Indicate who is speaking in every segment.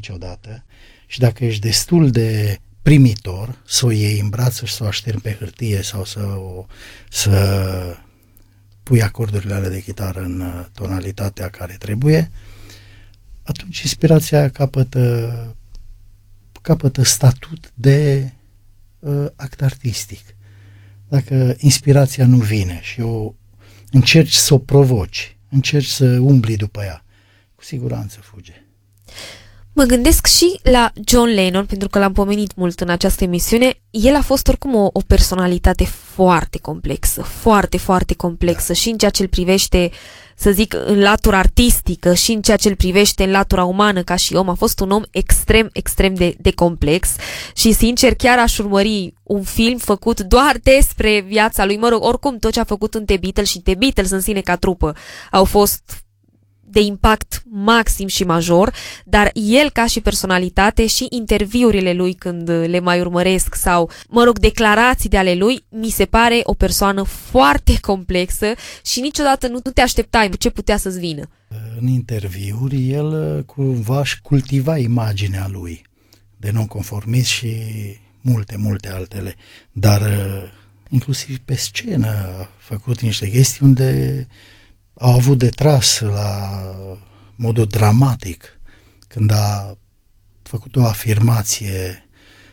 Speaker 1: niciodată și dacă ești destul de primitor, să o iei în brață și să o așterni pe hârtie sau să pui acordurile alea de chitară în tonalitatea care trebuie, atunci inspirația capătă statut de act artistic. Dacă inspirația nu vine și încerci să o provoci, încerci să umbli după ea, cu siguranță fuge.
Speaker 2: Mă gândesc și la John Lennon, pentru că l-am pomenit mult în această emisiune. El a fost oricum o personalitate foarte complexă, foarte, foarte complexă, și în ceea ce îl privește, să zic, în latura artistică și în ceea ce îl privește în latura umană ca și om. A fost un om extrem, extrem de complex și, sincer, chiar aș urmări un film făcut doar despre viața lui. Mă rog, oricum tot ce a făcut în The Beatles și The Beatles în sine ca trupă au fost de impact maxim și major, dar el ca și personalitate și interviurile lui când le mai urmăresc sau, mă rog, declarații de ale lui, mi se pare o persoană foarte complexă și niciodată nu te așteptai ce putea să-ți vină.
Speaker 1: În interviuri el cumva își cultiva imaginea lui de nonconformist și multe altele, dar inclusiv pe scenă a făcut niște chestii unde au avut de tras la modul dramatic când a făcut o afirmație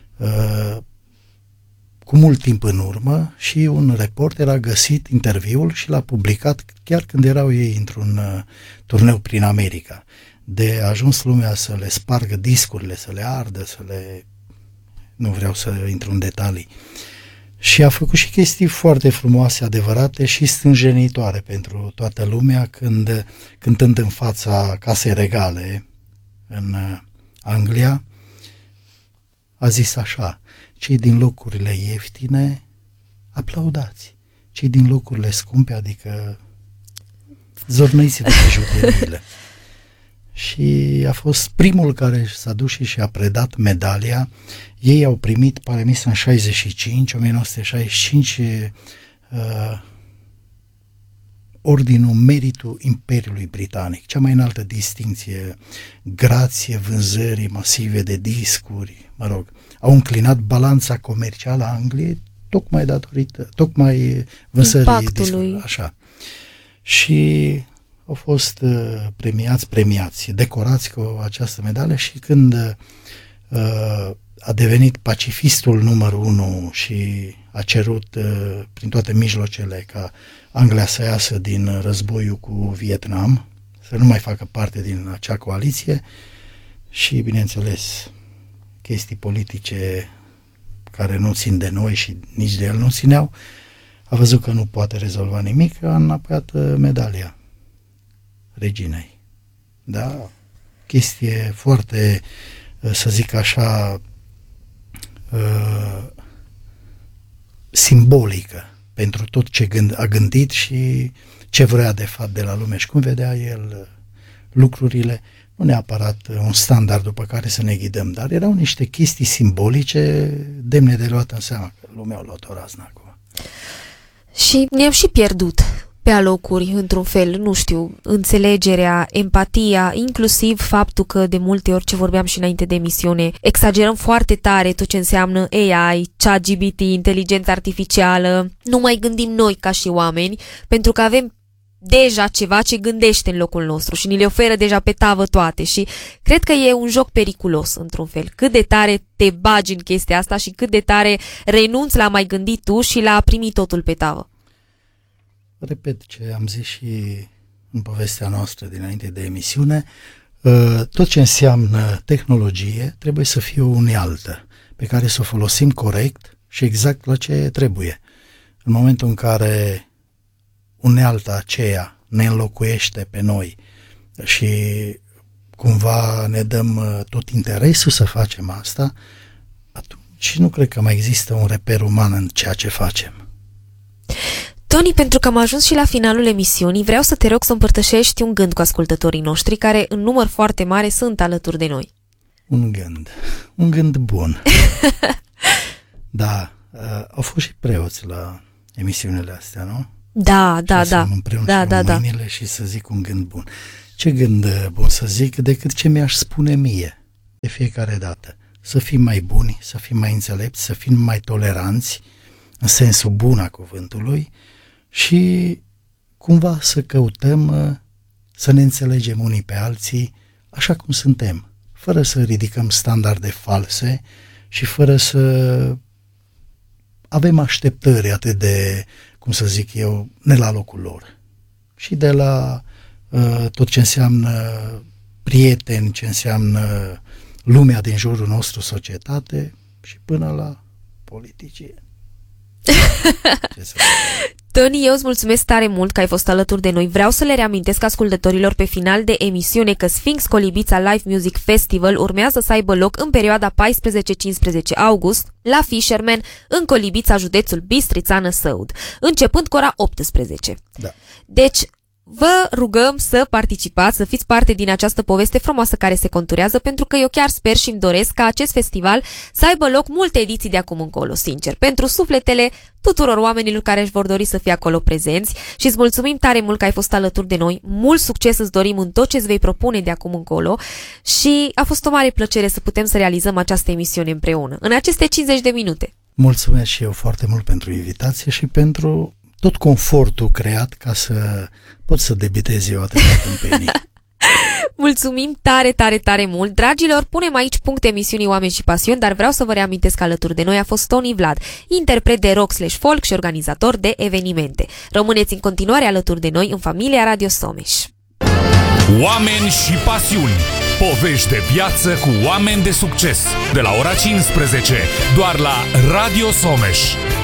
Speaker 1: cu mult timp în urmă și un reporter a găsit interviul și l-a publicat chiar când erau ei într-un turneu prin America. De a ajuns lumea să le spargă discurile, să le ardă, nu vreau să intru în detalii. Și a făcut și chestii foarte frumoase, adevărate și stânjenitoare pentru toată lumea când, cântând în fața Casei Regale în Anglia, a zis așa: cei din locurile ieftine aplaudați, cei din locurile scumpe, adică zornăiți de bijuteriile. Și a fost primul care s-a dus și a predat medalia. Ei au primit, pare mi în 1965, Ordinul Meritul Imperiului Britanic, cea mai înaltă distinție, grație vânzării masive de discuri, mă rog, au înclinat balanța comercială a Angliei tocmai vânzării discurilor, așa. Și au fost premiați, decorați cu această medalie și când a devenit pacifistul numărul 1 și a cerut prin toate mijlocele ca Anglia să iasă din războiul cu Vietnam, să nu mai facă parte din acea coaliție și, bineînțeles, chestii politice care nu țin de noi și nici de el nu țineau, a văzut că nu poate rezolva nimic, a înapoiat medalia reginei. Da? Chestie foarte, să zic așa, simbolică pentru tot ce a gândit și ce vrea de fapt de la lume și cum vedea el lucrurile, nu neapărat un standard după care să ne ghidăm, dar erau niște chestii simbolice demne de luat în seama, că lumea a luat o raznă acum.
Speaker 2: Și ne-am și pierdut pe alocuri, într-un fel, nu știu, înțelegerea, empatia, inclusiv faptul că de multe ori, ce vorbeam și înainte de emisiune, exagerăm foarte tare tot ce înseamnă AI, ChatGPT, inteligența artificială, nu mai gândim noi ca și oameni, pentru că avem deja ceva ce gândește în locul nostru și ni le oferă deja pe tavă toate și cred că e un joc periculos, într-un fel. Cât de tare te bagi în chestia asta și cât de tare renunți la a mai gândi tu și la a primi totul pe tavă.
Speaker 1: Repet ce am zis și în povestea noastră dinainte de emisiune, tot ce înseamnă tehnologie trebuie să fie o unealtă pe care să o folosim corect și exact la ce trebuie. În momentul în care unealta aceea ne înlocuiește pe noi și cumva ne dăm tot interesul să facem asta, atunci nu cred că mai există un reper uman în ceea ce facem.
Speaker 2: Tony, pentru că am ajuns și la finalul emisiunii, vreau să te rog să împărtășești un gând cu ascultătorii noștri care în număr foarte mare sunt alături de noi.
Speaker 1: Un gând bun. Da, au fost și preoți la emisiunile astea, nu?
Speaker 2: Da.
Speaker 1: Împreună mâinile și să zic un gând bun. Ce gând bun să zic decât ce mi-aș spune mie de fiecare dată. Să fim mai buni, să fim mai înțelepți, să fim mai toleranți, în sensul bun a cuvântului, și cumva să căutăm să ne înțelegem unii pe alții așa cum suntem, fără să ridicăm standarde false și fără să avem așteptări atât de, cum să zic eu, ne la locul lor. Și de la tot ce înseamnă prieteni, ce înseamnă lumea din jurul nostru, societate, și până la politicieni.
Speaker 2: Tony, eu îți mulțumesc tare mult că ai fost alături de noi. Vreau să le reamintesc ascultătorilor pe final de emisiune că Sphinx Colibița Live Music Festival urmează să aibă loc în perioada 14-15 august la Fisherman, în Colibița, județul Bistrița, Năsăud, începând cu ora 18.
Speaker 1: Da.
Speaker 2: Deci, vă rugăm să participați, să fiți parte din această poveste frumoasă care se conturează, pentru că eu chiar sper și îmi doresc ca acest festival să aibă loc multe ediții de acum încolo, sincer, pentru sufletele tuturor oamenilor care își vor dori să fie acolo prezenți, și îți mulțumim tare mult că ai fost alături de noi. Mult succes îți dorim în tot ce îți vei propune de acum încolo și a fost o mare plăcere să putem să realizăm această emisiune împreună, în aceste 50 de minute. Mulțumesc și eu foarte mult pentru invitație și pentru tot confortul creat ca să pot să debitez eu atâtea tâmpenii. Mulțumim tare, tare, tare mult. Dragilor, punem aici punct emisiunii Oameni și Pasiuni, dar vreau să vă reamintesc că alături de noi a fost Tony Vlad, interpret de rock/folk și organizator de evenimente. Rămâneți în continuare alături de noi în familia Radio Someș.
Speaker 3: Oameni și Pasiuni. Povești de viață cu oameni de succes. De la ora 15, doar la Radio Someș.